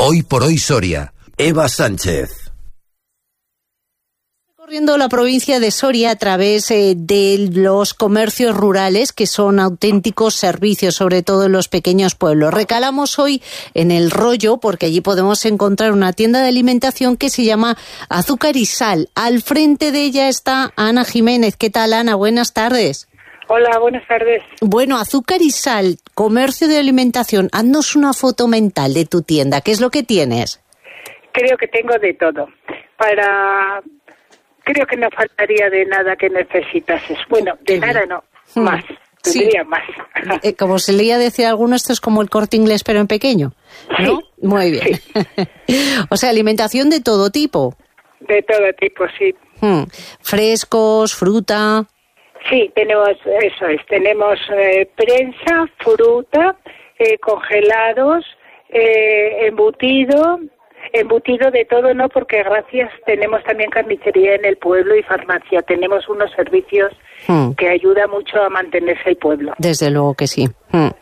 Hoy por hoy Soria. Eva Sánchez. Recorriendo la provincia de Soria a través de los comercios rurales, que son auténticos servicios, sobre todo en los pequeños pueblos. Recalamos hoy en El Rollo, porque allí podemos encontrar una tienda de alimentación que se llama Azúcar y Sal. Al frente de ella está Ana Jiménez. ¿Qué tal, Ana? Buenas tardes. Hola, buenas tardes. Bueno, Azúcar y Sal, comercio de alimentación. Haznos una foto mental de tu tienda. ¿Qué es lo que tienes? Creo que tengo de todo. Creo que no faltaría de nada que necesitases. Bueno, de nada no, más. Tendría más. Como se leía decir alguno, esto es como el Corte Inglés, pero en pequeño, ¿no? Sí. Muy bien. Sí. O sea, alimentación de todo tipo. De todo tipo, sí. Frescos, fruta. Sí, tenemos, eso es. Tenemos prensa, fruta, congelados, embutido de todo, no, porque gracias tenemos también carnicería en el pueblo y farmacia. Tenemos unos servicios que ayudan mucho a mantenerse el pueblo. Desde luego que sí.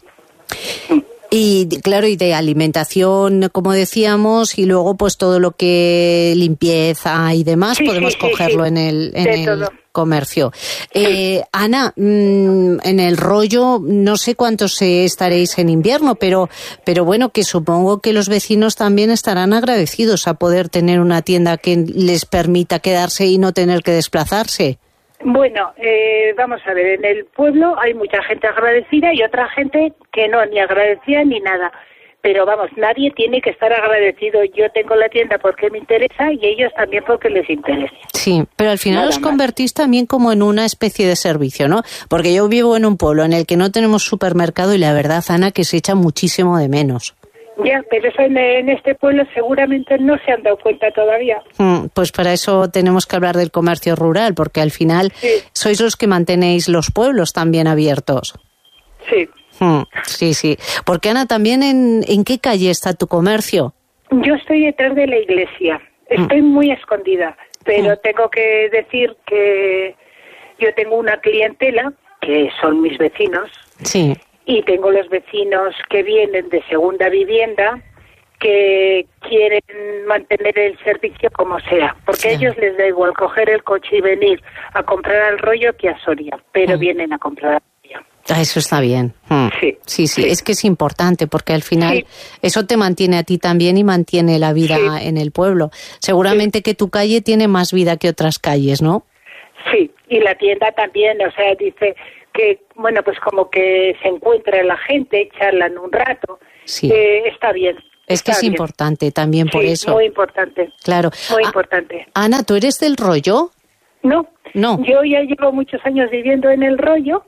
Y claro, y de alimentación, como decíamos, y luego pues todo lo que limpieza y demás, sí, podemos cogerlo en el comercio. Ana, en El Rollo, no sé cuántos estaréis en invierno, pero bueno, que supongo que los vecinos también estarán agradecidos a poder tener una tienda que les permita quedarse y no tener que desplazarse. Bueno, vamos a ver, en el pueblo hay mucha gente agradecida y otra gente que no, ni agradecida ni nada. Pero vamos, nadie tiene que estar agradecido. Yo tengo la tienda porque me interesa y ellos también porque les interesa. Sí, pero al final os convertís también como en una especie de servicio, ¿no? Porque yo vivo en un pueblo en el que no tenemos supermercado y la verdad, Ana, que se echa muchísimo de menos. Ya, pero eso en este pueblo seguramente no se han dado cuenta todavía. Pues para eso tenemos que hablar del comercio rural, porque al final sois los que mantenéis los pueblos también abiertos. Sí. Sí. Porque, Ana, también ¿en qué calle está tu comercio? Yo estoy detrás de la iglesia. Estoy muy escondida, pero tengo que decir que yo tengo una clientela, que son mis vecinos. Sí. Y tengo los vecinos que vienen de segunda vivienda, que quieren mantener el servicio como sea, porque a ellos les da igual coger el coche y venir a comprar al Rollo que a Soria, pero vienen a comprar al Rollo. Eso está bien. Sí, es que es importante, porque al final eso te mantiene a ti también y mantiene la vida en el pueblo. Seguramente que tu calle tiene más vida que otras calles, ¿no? Sí, y la tienda también, o sea, dice que, bueno, pues como que se encuentra la gente, charlan un rato, está bien. Es que es importante también por eso. Muy importante. Claro. Muy importante. Ana, ¿tú eres del Rollo? No. Yo ya llevo muchos años viviendo en El Rollo,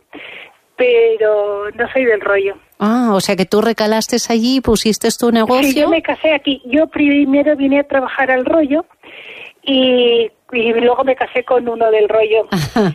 pero no soy del Rollo. O sea que tú recalaste allí y pusiste tu negocio. Sí, yo me casé aquí. Yo primero vine a trabajar al Rollo y luego me casé con uno del Rollo.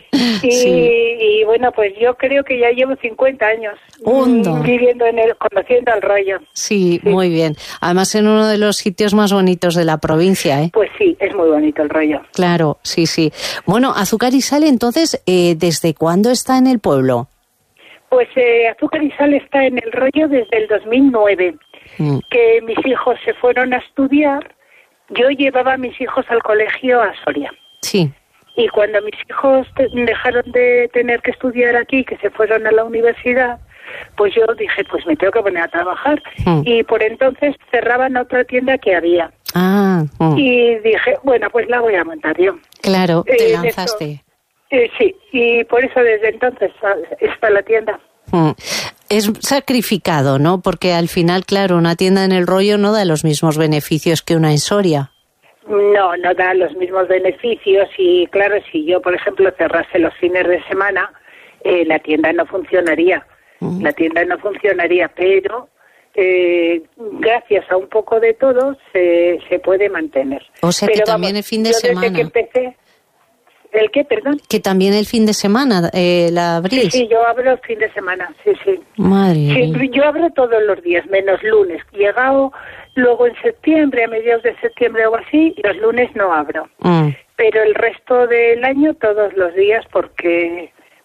Y bueno, pues yo creo que ya llevo 50 años viviendo conociendo al Rollo. Sí, muy bien. Además en uno de los sitios más bonitos de la provincia, ¿eh? Pues sí, es muy bonito el Rollo. Claro, sí. Bueno, Azúcar y Sal, entonces, ¿desde cuándo está en el pueblo? Pues Azúcar y Sal está en El Rollo desde el 2009, que mis hijos se fueron a estudiar. Yo llevaba a mis hijos al colegio a Soria. Sí. Y cuando mis hijos dejaron de tener que estudiar aquí, que se fueron a la universidad, pues yo dije, pues me tengo que poner a trabajar. Y por entonces cerraban otra tienda que había. Y dije, bueno, pues la voy a montar yo. Claro, te lanzaste. Sí, y por eso desde entonces está la tienda. Es sacrificado, ¿no? Porque al final, claro, una tienda en El Rollo no da los mismos beneficios que una en Soria. No da los mismos beneficios y claro, si yo, por ejemplo, cerrase los fines de semana, la tienda no funcionaría. La tienda no funcionaría, pero gracias a un poco de todo se puede mantener. O sea pero que también el fin de semana... Desde que empecé... ¿El qué, perdón? Que también el fin de semana la abrís. Sí, yo abro el fin de semana, sí. Madre mía. Yo abro todos los días, menos lunes. Llegado luego en septiembre, a mediados de septiembre o así, los lunes no abro. Pero el resto del año todos los días porque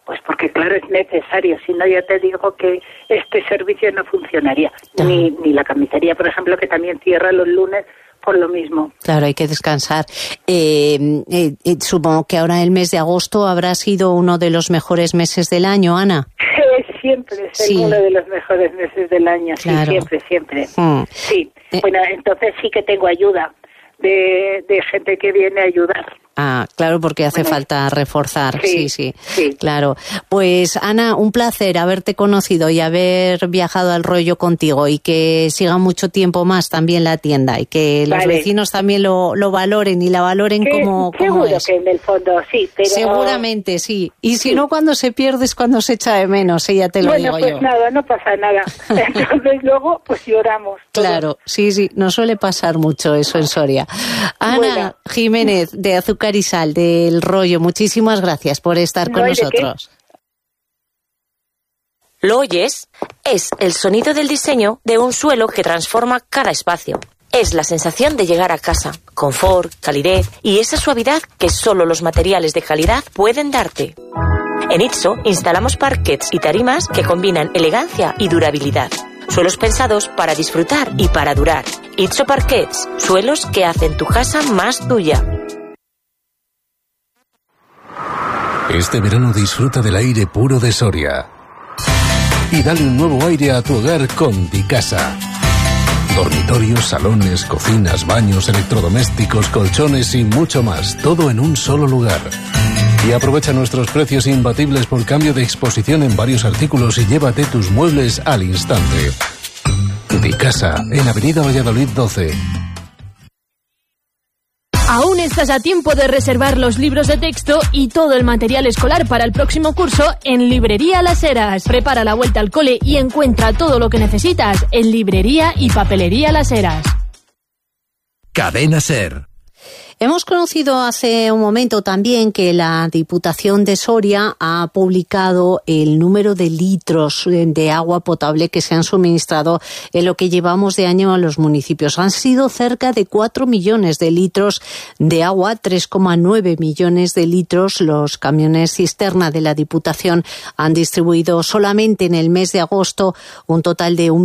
Pues porque, claro, es necesario. Si no, ya te digo que este servicio no funcionaría. Ni la carnicería, por ejemplo, que también cierra los lunes por lo mismo. Claro, hay que descansar. Supongo que ahora el mes de agosto habrá sido uno de los mejores meses del año, Ana. Siempre es uno de los mejores meses del año, claro. Sí, siempre. Sí, bueno, entonces sí que tengo ayuda de gente que viene a ayudar. Ah, claro, porque hace falta reforzar, sí, claro. Pues Ana, un placer haberte conocido y haber viajado al rollo contigo, y que siga mucho tiempo más también la tienda, y que los vecinos también lo valoren y la valoren como seguro es. Que en el fondo sí, pero... Seguramente sí, y si no, cuando se pierde es cuando se echa de menos, ya te lo digo yo. Bueno, pues nada, no pasa nada. Entonces luego pues lloramos. Claro, sí, nos suele pasar mucho eso en Soria. Ana Jiménez, de Azúcar y Sal, del Rollo, muchísimas gracias por estar con nosotros. ¿Lo oyes? Es el sonido del diseño de un suelo que transforma cada espacio. Es la sensación de llegar a casa, confort, calidez y esa suavidad que solo los materiales de calidad pueden darte. En Itso instalamos parquets y tarimas que combinan elegancia y durabilidad. Suelos pensados para disfrutar y para durar. Itso Parquets, suelos que hacen tu casa más tuya. Este verano disfruta del aire puro de Soria y dale un nuevo aire a tu hogar con Dicasa. Dormitorios, salones, cocinas, baños, electrodomésticos, colchones y mucho más, todo en un solo lugar. Y aprovecha nuestros precios imbatibles por cambio de exposición en varios artículos y llévate tus muebles al instante. Dicasa, en Avenida Valladolid 12. Aún estás a tiempo de reservar los libros de texto y todo el material escolar para el próximo curso en Librería Las Heras. Prepara la vuelta al cole y encuentra todo lo que necesitas en Librería y Papelería Las Heras. Cadena SER. Hemos conocido hace un momento también que la Diputación de Soria ha publicado el número de litros de agua potable que se han suministrado en lo que llevamos de año a los municipios. Han sido cerca de 4 millones de litros de agua, 3,9 millones de litros. Los camiones cisterna de la Diputación han distribuido solamente en el mes de agosto un total de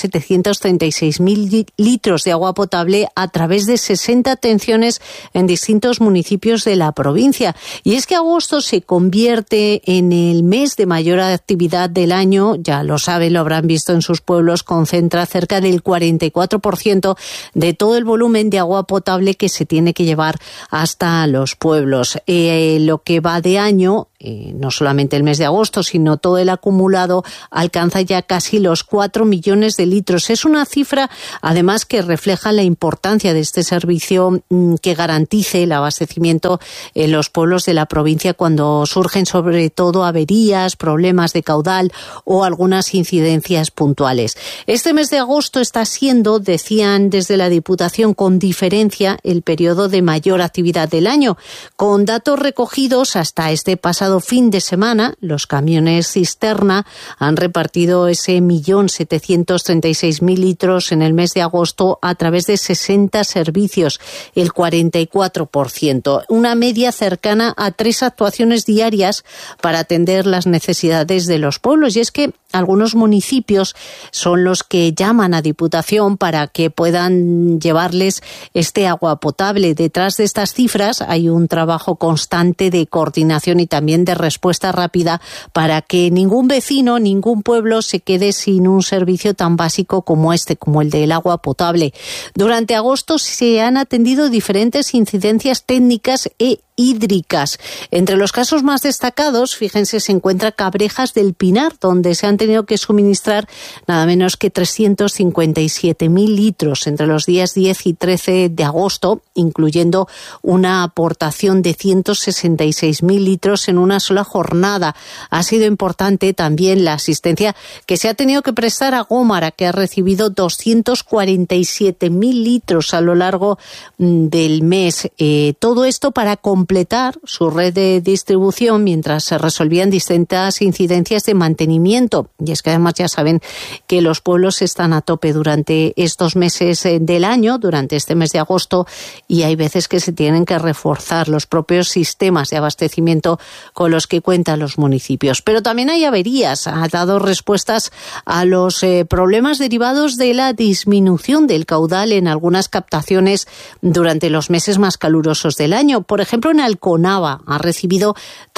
1.736.000 litros de agua potable a través de 60 atenciones en distintos municipios de la provincia. Y es que agosto se convierte en el mes de mayor actividad del año, ya lo saben, lo habrán visto en sus pueblos, concentra cerca del 44% de todo el volumen de agua potable que se tiene que llevar hasta los pueblos. Lo que va de año, no solamente el mes de agosto, sino todo el acumulado, alcanza ya casi los 4 millones de litros. Es una cifra, además, que refleja la importancia de este servicio que garantice el abastecimiento en los pueblos de la provincia cuando surgen sobre todo averías, problemas de caudal o algunas incidencias puntuales. Este mes de agosto está siendo, decían desde la Diputación, con diferencia el periodo de mayor actividad del año. Con datos recogidos hasta este pasado fin de semana, los camiones cisterna han repartido ese 1.736.000 litros en el mes de agosto a través de 60 servicios, el 44%, una media cercana a 3 actuaciones diarias para atender las necesidades de los pueblos. Y es que algunos municipios son los que llaman a Diputación para que puedan llevarles este agua potable. Detrás de estas cifras hay un trabajo constante de coordinación y también de respuesta rápida para que ningún vecino, ningún pueblo se quede sin un servicio tan básico como este, como el del agua potable. Durante agosto se han atendido diferentes incidencias técnicas e hídricas. Entre los casos más destacados, fíjense, se encuentra Cabrejas del Pinar, donde se han tenido que suministrar nada menos que 357.000 litros entre los días 10 y 13 de agosto, incluyendo una aportación de 166.000 litros en una sola jornada. Ha sido importante también la asistencia que se ha tenido que prestar a Gómara, que ha recibido 247.000 litros a lo largo del mes. Todo esto para compensar completar su red de distribución mientras se resolvían distintas incidencias de mantenimiento. Y es que además ya saben que los pueblos están a tope durante estos meses del año, durante este mes de agosto, y hay veces que se tienen que reforzar los propios sistemas de abastecimiento con los que cuentan los municipios. Pero también hay averías. Ha dado respuestas a los problemas derivados de la disminución del caudal en algunas captaciones durante los meses más calurosos del año. Por ejemplo, en Alconava ha recibido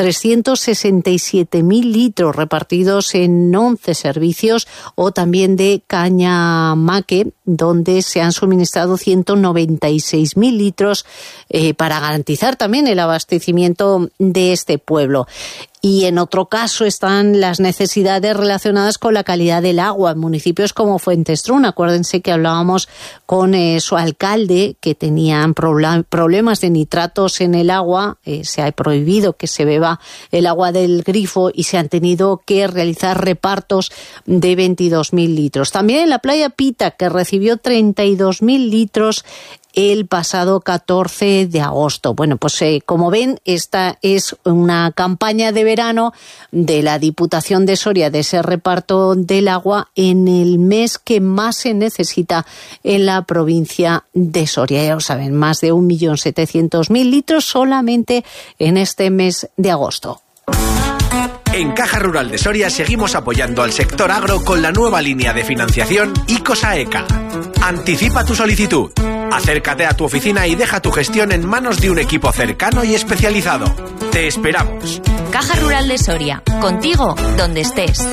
367.000 litros repartidos en 11 servicios, o también de Cañamaque, donde se han suministrado 196.000 litros para garantizar también el abastecimiento de este pueblo. Y en otro caso están las necesidades relacionadas con la calidad del agua en municipios como Fuentestrún. Acuérdense que hablábamos con su alcalde, que tenían problemas de nitratos en el agua. Se ha prohibido que se beba el agua del grifo y se han tenido que realizar repartos de 22.000 litros. También en la playa Pita, que recibió 32.000 litros el pasado 14 de agosto. Bueno, pues como ven, esta es una campaña de verano de la Diputación de Soria, de ese reparto del agua en el mes que más se necesita en la provincia de Soria. Ya lo saben, más de 1.700.000 litros solamente en este mes de agosto. En Caja Rural de Soria seguimos apoyando al sector agro con la nueva línea de financiación ICOSAECA. Anticipa tu solicitud. Acércate a tu oficina y deja tu gestión en manos de un equipo cercano y especializado. Te esperamos. Caja Rural de Soria. Contigo, donde estés.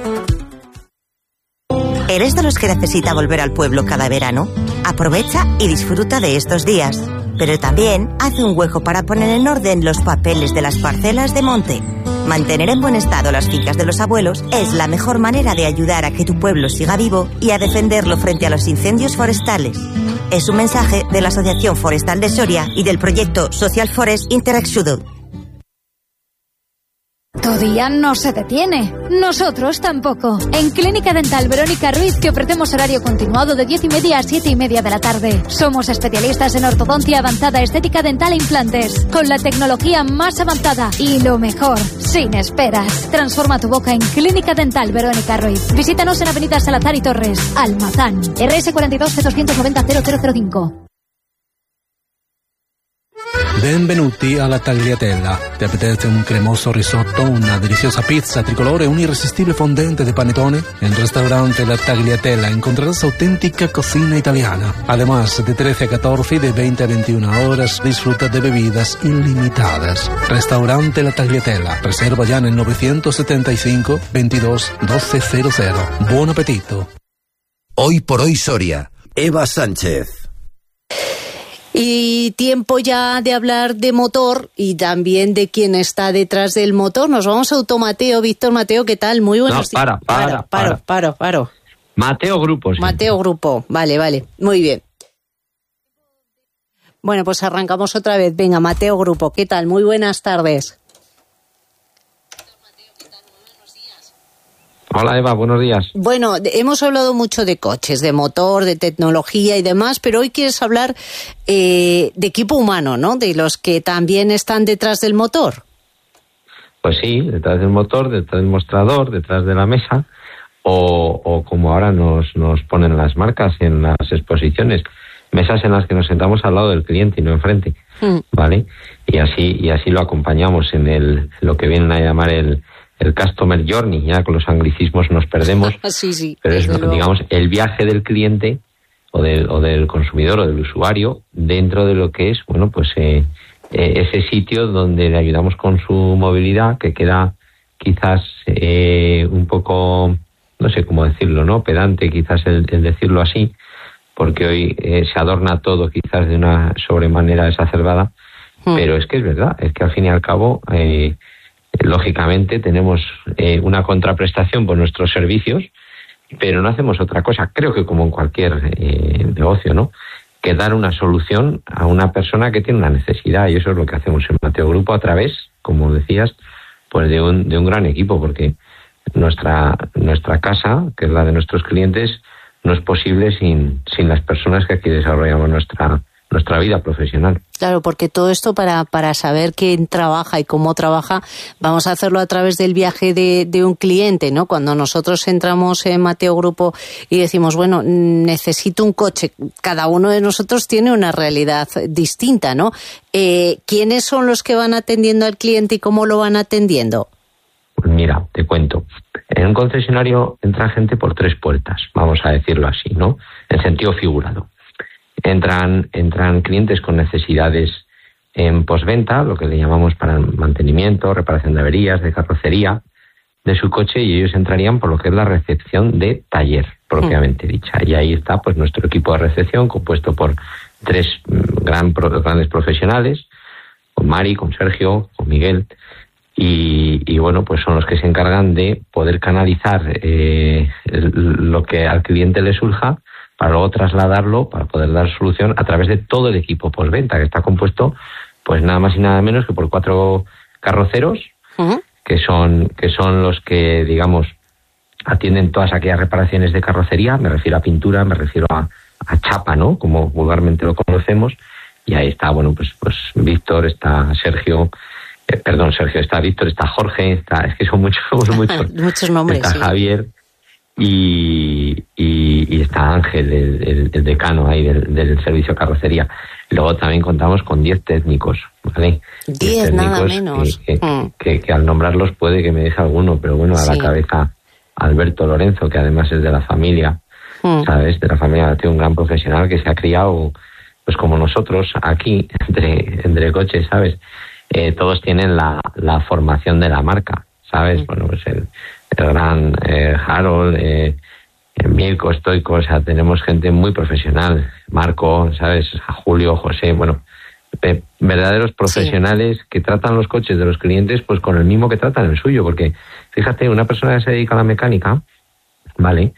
¿Eres de los que necesita volver al pueblo cada verano? Aprovecha y disfruta de estos días. Pero también hace un hueco para poner en orden los papeles de las parcelas de monte. Mantener en buen estado las fincas de los abuelos es la mejor manera de ayudar a que tu pueblo siga vivo y a defenderlo frente a los incendios forestales. Es un mensaje de la Asociación Forestal de Soria y del proyecto Social Forest Interexudo. Tu día no se detiene. Nosotros tampoco. En Clínica Dental Verónica Ruiz te ofrecemos horario continuado de 10:30 a 7:30 de la tarde. Somos especialistas en ortodoncia avanzada, estética dental e implantes, con la tecnología más avanzada y lo mejor, sin esperas. Transforma tu boca en Clínica Dental Verónica Ruiz. Visítanos en Avenida Salazar y Torres, Almazán. RS 42 290 0005. Benvenuti alla Tagliatella. ¿Te apetece un cremoso risotto, una deliciosa pizza tricolore, un irresistible fondente de panetone? En Restaurante La Tagliatella encontrarás auténtica cocina italiana. Además, de 13 a 14 y de 20 a 21 horas, disfruta de bebidas ilimitadas. Restaurante La Tagliatella. Reserva ya en el 975 22 1200. Buon appetito. Hoy por hoy Soria. Eva Sánchez. Y tiempo ya de hablar de motor y también de quién está detrás del motor. Nos vamos a Automateo. Víctor Mateo, ¿qué tal? Muy buenos días. Paro. Mateo Grupo. Sí. Mateo Grupo, vale, muy bien. Bueno, pues arrancamos otra vez. Venga, Mateo Grupo, ¿qué tal? Muy buenas tardes. Hola Eva, buenos días. Bueno, hemos hablado mucho de coches, de motor, de tecnología y demás, pero hoy quieres hablar de equipo humano, ¿no? De los que también están detrás del motor. Pues sí, detrás del motor, detrás del mostrador, detrás de la mesa, o como ahora nos ponen las marcas en las exposiciones, mesas en las que nos sentamos al lado del cliente y no enfrente, ¿vale? Y así lo acompañamos en lo que vienen a llamar el Customer Journey. Ya con los anglicismos nos perdemos, sí, pero es, digamos, el viaje del cliente o del consumidor o del usuario dentro de lo que es, bueno, pues ese sitio donde le ayudamos con su movilidad, que queda quizás un poco, no sé cómo decirlo, ¿no? Pedante quizás el decirlo así, porque hoy se adorna todo quizás de una sobremanera exacerbada, pero es que es verdad, es que al fin y al cabo lógicamente tenemos una contraprestación por nuestros servicios, pero no hacemos otra cosa, creo que como en cualquier negocio, ¿no?, que dar una solución a una persona que tiene una necesidad, y eso es lo que hacemos en Mateo Grupo a través, como decías, pues de un gran equipo, porque nuestra casa, que es la de nuestros clientes, no es posible sin las personas que aquí desarrollamos nuestra vida profesional. Claro, porque todo esto para saber quién trabaja y cómo trabaja, vamos a hacerlo a través del viaje de un cliente, ¿no? Cuando nosotros entramos en Mateo Grupo y decimos, bueno, necesito un coche, cada uno de nosotros tiene una realidad distinta, ¿no? ¿Quiénes son los que van atendiendo al cliente y cómo lo van atendiendo? Pues mira, te cuento. En un concesionario entra gente por 3 puertas, vamos a decirlo así, ¿no? En sentido figurado. Entran clientes con necesidades en postventa, lo que le llamamos para mantenimiento, reparación de averías, de carrocería de su coche, y ellos entrarían por lo que es la recepción de taller, propiamente dicha. Y ahí está pues nuestro equipo de recepción, compuesto por 3 grandes profesionales, con Mari, con Sergio, con Miguel, y bueno, pues son los que se encargan de poder canalizar lo que al cliente le surja, para luego trasladarlo, para poder dar solución a través de todo el equipo postventa, que está compuesto pues nada más y nada menos que por 4 carroceros, que son los que, digamos, atienden todas aquellas reparaciones de carrocería. Me refiero a pintura, me refiero a chapa, ¿no? Como vulgarmente lo conocemos. Y ahí está, bueno, pues Víctor, está Sergio, está Víctor, está Jorge, es que son muchos muchos nombres. Está Javier. Y está Ángel, el decano ahí del servicio de carrocería. Luego también contamos con 10 técnicos, ¿vale? 10 nada menos. Que al nombrarlos puede que me deje alguno, pero bueno, a la cabeza Alberto Lorenzo, que además es de la familia, ¿sabes? De la familia, tiene un gran profesional que se ha criado, pues como nosotros, aquí, entre coches, ¿sabes? Todos tienen la formación de la marca, ¿sabes? Bueno, pues el gran Harold, Mirko, Stoico, o sea, tenemos gente muy profesional, Marco, ¿sabes? A Julio, José, bueno, verdaderos profesionales que tratan los coches de los clientes pues con el mismo que tratan el suyo, porque fíjate, una persona que se dedica a la mecánica, ¿vale?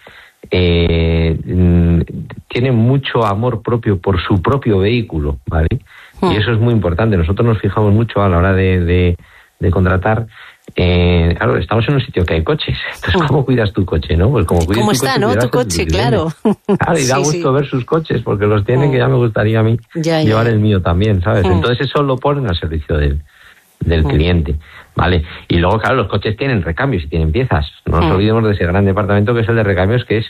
Tiene mucho amor propio por su propio vehículo, ¿vale? Y eso es muy importante. Nosotros nos fijamos mucho a la hora de contratar. Claro, estamos en un sitio que hay coches. Entonces, ¿cómo cuidas tu coche, no? Pues como cuidas ¿cómo está, no? Tu coche, claro. Claro, y da gusto ver sus coches, porque los tienen, que ya me gustaría a mí llevar el mío también, ¿sabes? Entonces eso lo ponen al servicio del cliente, ¿vale? Y luego, claro, los coches tienen recambios y tienen piezas. No nos olvidemos de ese gran departamento que es el de recambios, que es,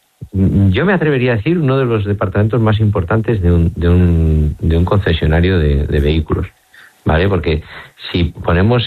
yo me atrevería a decir, uno de los departamentos más importantes de un concesionario de vehículos, ¿vale? Porque si ponemos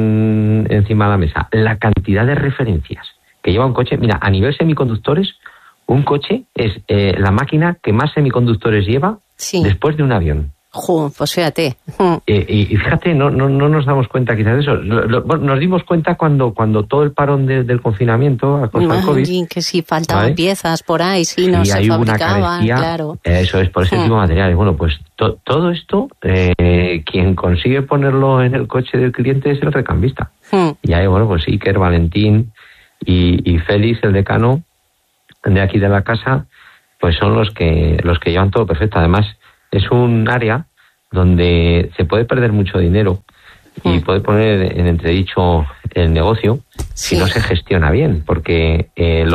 encima de la mesa la cantidad de referencias que lleva un coche, mira, a nivel semiconductores, un coche es la máquina que más semiconductores lleva después de un avión. Pues fíjate. Y fíjate, no nos damos cuenta quizás de eso. Nos dimos cuenta cuando todo el parón del confinamiento a causa del COVID. Que si faltaban piezas por ahí, no se fabricaban, claro. Eso es, por ese tipo de materiales. Bueno, pues todo esto, quien consigue ponerlo en el coche del cliente es el recambista. Y ahí, bueno, pues Iker, Valentín y Félix, el decano de aquí de la casa, pues son los que llevan todo perfecto. Además, es un área donde se puede perder mucho dinero y puede poner en entredicho el negocio si no se gestiona bien, porque el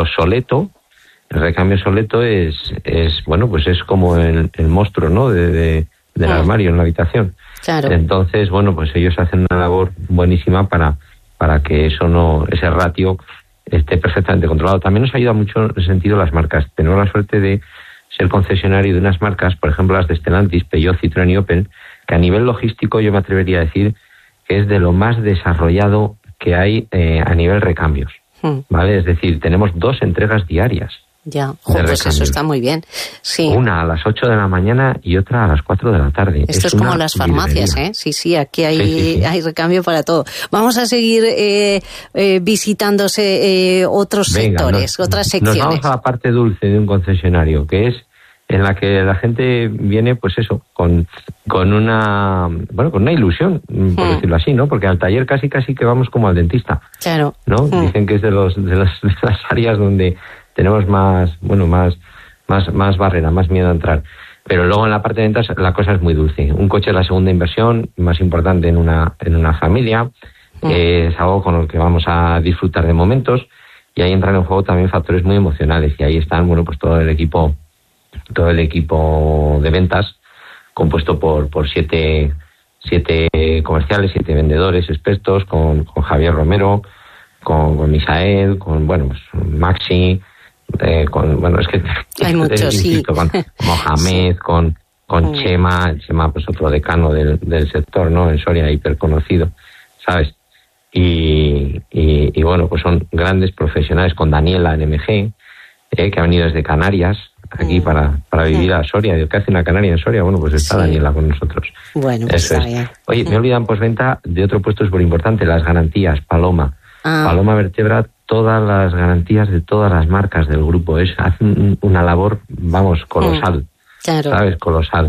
recambio soleto es bueno, pues es como el monstruo, ¿no? del armario en la habitación. Claro. Entonces, bueno, pues ellos hacen una labor buenísima para que ese ratio esté perfectamente controlado. También nos ayuda mucho en ese sentido las marcas. Tenemos la suerte de ser concesionario de unas marcas, por ejemplo las de Stellantis, Peugeot, Citroën y Opel, que a nivel logístico yo me atrevería a decir que es de lo más desarrollado que hay a nivel recambios, ¿vale? Es decir, tenemos 2 entregas diarias. Ya, pues eso está muy bien. Sí. Una a las 8 de la mañana y otra a las 4 de la tarde. Esto es como las farmacias, librería. Sí, aquí hay recambio para todo. Vamos a seguir visitándose otros sectores, otras secciones. Nos vamos a la parte dulce de un concesionario, que es en la que la gente viene, pues eso, con una ilusión, por decirlo así, ¿no? Porque al taller casi que vamos como al dentista. Claro. ¿No? Dicen que es de las áreas donde tenemos más barrera, más miedo a entrar. Pero luego en la parte de ventas la cosa es muy dulce. Un coche es la segunda inversión más importante en una familia. Es algo con lo que vamos a disfrutar de momentos, y ahí entran en juego también factores muy emocionales, y ahí están, bueno, pues todo el equipo de ventas, compuesto por 7 comerciales, 7 vendedores expertos, con Javier Romero, con Misael, con Maxi, es que hay muchos, sí. Con Mohamed, con Chema, pues otro decano del sector, ¿no? En Soria, hiper conocido, ¿sabes? Y bueno, pues son grandes profesionales, con Daniela NMG, que ha venido desde Canarias aquí para vivir a Soria. ¿Qué hace una canaria en Soria? Bueno, pues está Daniela con nosotros. Bueno, pues eso es. Bien. Oye, me olvidan en postventa de otro puesto súper importante, las garantías, Paloma. Paloma vertebra todas las garantías de todas las marcas del grupo. Hace una labor, colosal. Claro. ¿Sabes? Colosal.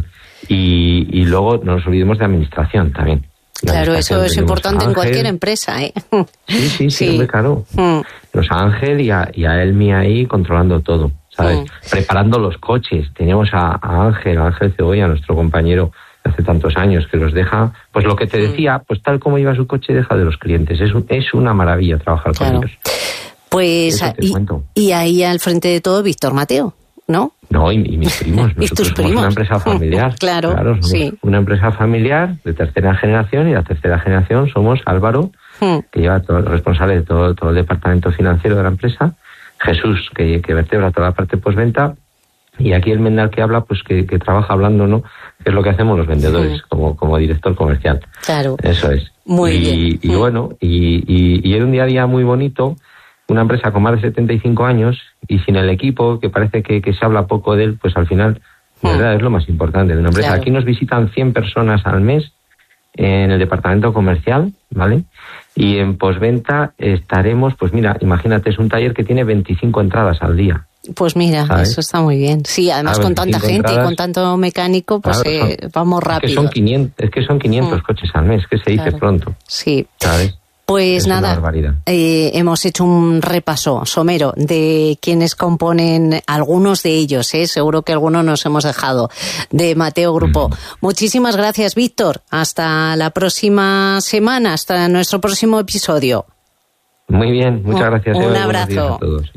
Y luego no nos olvidemos de administración también. Claro, eso es importante en cualquier empresa, ¿eh? Sí, hombre, claro. Los Ángel y a Elmi ahí controlando todo, ¿sabes? Preparando los coches. Teníamos a Ángel Cebolla, nuestro compañero de hace tantos años, que los deja, pues lo que te decía, pues tal como iba su coche, deja de los clientes. Es una maravilla trabajar con ellos. Pues, y ahí al frente de todo, Víctor Mateo, ¿no? No, y mis primos. ¿Y tus primos? Somos una empresa familiar. Claro, somos una empresa familiar de tercera generación, y la tercera generación somos Álvaro, que lleva todo el responsable de todo el departamento financiero de la empresa, Jesús, que vertebra toda la parte postventa, y aquí el Mendal que habla, pues que trabaja hablando, ¿no? Que es lo que hacemos los vendedores, como director comercial. Claro. Eso es. Muy bien. Y bueno, y era un día a día muy bonito. Una empresa con más de 75 años y sin el equipo, que parece que se habla poco de él, pues al final, de verdad, es lo más importante de una empresa. Claro. Aquí nos visitan 100 personas al mes en el departamento comercial, ¿vale? Y en postventa estaremos, pues mira, imagínate, es un taller que tiene 25 entradas al día. Pues mira, ¿sabes? Eso está muy bien. Sí, además con tanta gente entradas, y con tanto mecánico, pues vamos rápido. Es que son 500 coches al mes, que se dice pronto. Sí. ¿Sabes? Pues es nada, hemos hecho un repaso somero de quienes componen, algunos de ellos, seguro que algunos nos hemos dejado, de Mateo Grupo. Muchísimas gracias, Víctor. Hasta la próxima semana, hasta nuestro próximo episodio. Muy bien, muchas gracias. Un abrazo. A todos.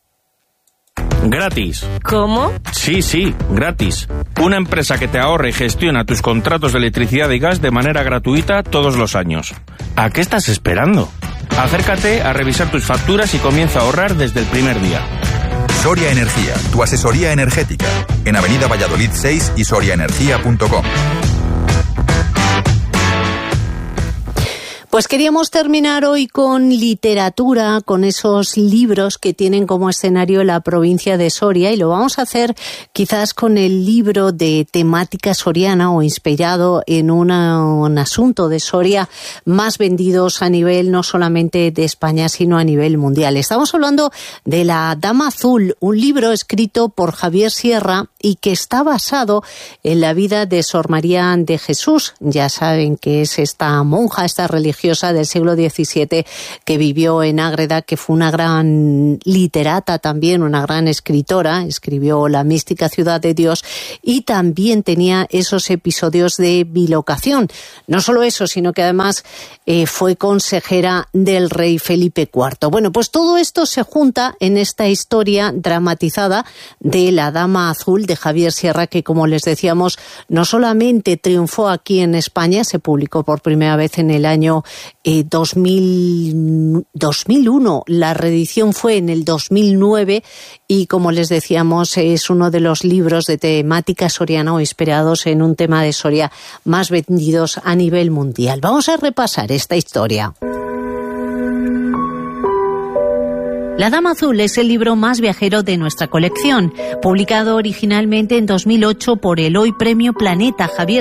Gratis. ¿Cómo? Sí, gratis. Una empresa que te ahorra y gestiona tus contratos de electricidad y gas de manera gratuita todos los años. ¿A qué estás esperando? Acércate a revisar tus facturas y comienza a ahorrar desde el primer día. Soria Energía, tu asesoría energética. En Avenida Valladolid 6 y soriaenergia.com. Pues queríamos terminar hoy con literatura, con esos libros que tienen como escenario la provincia de Soria, y lo vamos a hacer quizás con el libro de temática soriana o inspirado en un asunto de Soria más vendidos a nivel no solamente de España, sino a nivel mundial. Estamos hablando de La Dama Azul, un libro escrito por Javier Sierra y que está basado en la vida de Sor María de Jesús. Ya saben que es esta monja, esta religiosa del siglo XVII que vivió en Ágreda, que fue una gran literata también, una gran escritora, escribió La mística ciudad de Dios y también tenía esos episodios de bilocación. No solo eso, sino que además fue consejera del rey Felipe IV. Bueno, pues todo esto se junta en esta historia dramatizada de La Dama Azul de Javier Sierra, que, como les decíamos, no solamente triunfó aquí en España, se publicó por primera vez en el año 2001, la reedición fue en el 2009 y, como les decíamos, es uno de los libros de temática soriana o inspirados en un tema de Soria más vendidos a nivel mundial. Vamos a repasar esta historia. La Dama Azul es el libro más viajero de nuestra colección, publicado originalmente en 2008 por el hoy Premio Planeta Javier